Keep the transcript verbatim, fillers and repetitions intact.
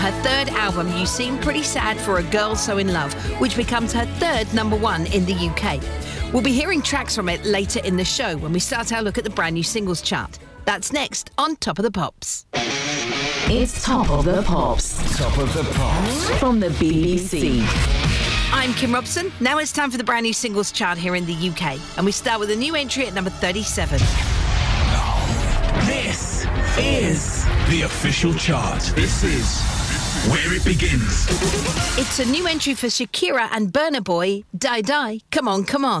Her third album, You Seem Pretty Sad for a Girl So in Love, which becomes her third number one in the U K. We'll be hearing tracks from it later in the show when we start our look at the brand new singles chart. That's next on Top of the Pops. It's Top of the Pops. Top of the Pops. From the B B C. I'm Kim Robson. Now it's time for the brand new singles chart here in the U K. And we start with a new entry at number thirty-seven. This is the official chart. This is where it begins. It's a new entry for Shakira and Burna Boy, Die Die, Come On, Come On.